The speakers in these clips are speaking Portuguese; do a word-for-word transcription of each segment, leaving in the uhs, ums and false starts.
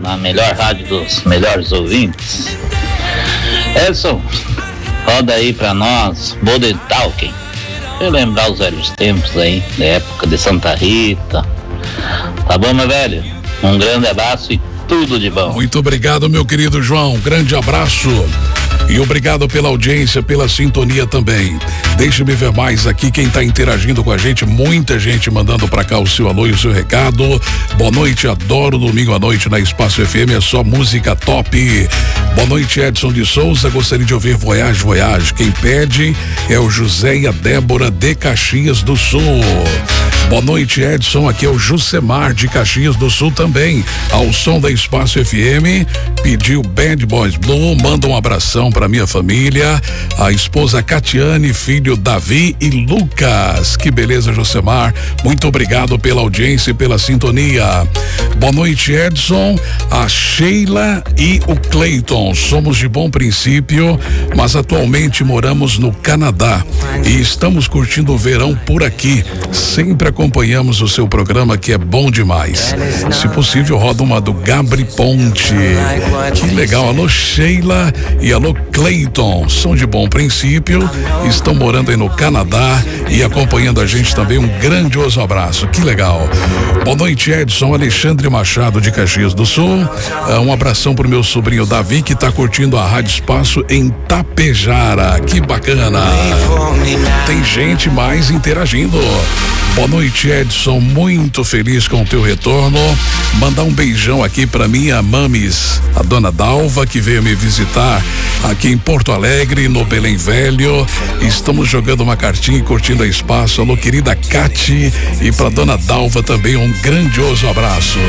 na melhor rádio dos melhores ouvintes. Edson, roda aí pra nós, Modern Talking. Eu lembrar os velhos tempos aí, da época de Santa Rita. Tá bom, meu velho? Um grande abraço e tudo de bom. Muito obrigado, meu querido João. Um grande abraço. E obrigado pela audiência, pela sintonia também. Deixa-me ver mais aqui quem está interagindo com a gente. Muita gente mandando para cá o seu alô e o seu recado. Boa noite, adoro domingo à noite na Espaço F M, é só música top. Boa noite, Edson de Souza. Gostaria de ouvir Voyage, Voyage. Quem pede é o José e a Débora de Caxias do Sul. Boa noite, Edson. Aqui é o Jusemar de Caxias do Sul também. Ao som da Espaço F M, pediu Bad Boys Blue. Manda um abração para minha família, a esposa Catiane, filho Davi e Lucas. Que beleza, Josemar. Muito obrigado pela audiência e pela sintonia. Boa noite, Edson, a Sheila e o Cleiton. Somos de Bom Princípio, mas atualmente moramos no Canadá e estamos curtindo o verão por aqui. Sempre acompanhamos o seu programa, que é bom demais. Se possível, roda uma do Gabri Ponte. Que legal. Alô, Sheila e alô, Cleiton. São de Bom Princípio, estão morando aí no Canadá e acompanhando a gente também. Um grandioso abraço. Que legal. Boa noite, Edson. Alexandre Machado de Caxias do Sul. Um abração pro meu sobrinho Davi, que tá curtindo a Rádio Espaço em Tapejara. Que bacana. Tem gente mais interagindo. Boa noite, Edson. Muito feliz com o teu retorno. Mandar um beijão aqui pra minha mamis, a dona Dalva, que veio me visitar aqui em Porto Alegre, no Belém Velho. Estamos jogando uma cartinha e curtindo a Espaço. Alô, querida Cati, e pra dona Dalva também um grandioso abraço.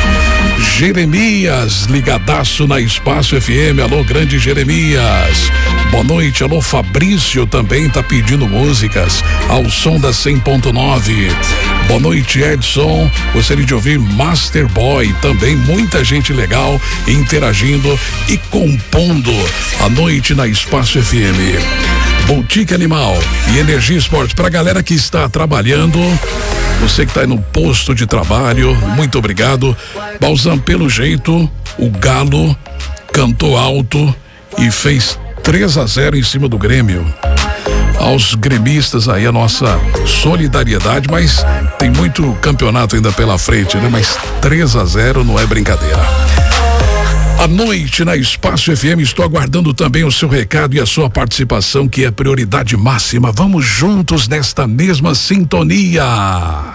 Jeremias, ligadaço na Espaço F M. Alô, grande Jeremias. Boa noite. Alô, Fabrício também tá pedindo músicas ao som da cem ponto nove. Boa noite, Edson. Gostaria de ouvir Master Boy também. Muita gente legal interagindo e compondo a noite na Espaço F M. Boutique Animal e Energia Esportes. Pra galera que está trabalhando, você que está aí no posto de trabalho, muito obrigado. Balzan, pelo jeito, o Galo cantou alto e fez três a zero em cima do Grêmio. Aos gremistas aí a nossa solidariedade, mas tem muito campeonato ainda pela frente, né? Mas três a zero não é brincadeira. À noite na Espaço F M, estou aguardando também o seu recado e a sua participação, que é prioridade máxima. Vamos juntos nesta mesma sintonia.